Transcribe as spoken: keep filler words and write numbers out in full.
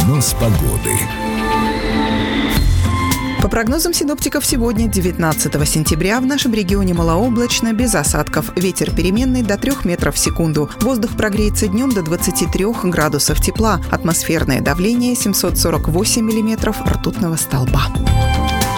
Прогноз погоды. По прогнозам синоптиков, сегодня, девятнадцатого сентября, в нашем регионе малооблачно, без осадков. Ветер переменный до трёх метров в секунду. Воздух прогреется днем до двадцати трёх градусов тепла. Атмосферное давление семьсот сорок восемь миллиметров ртутного столба.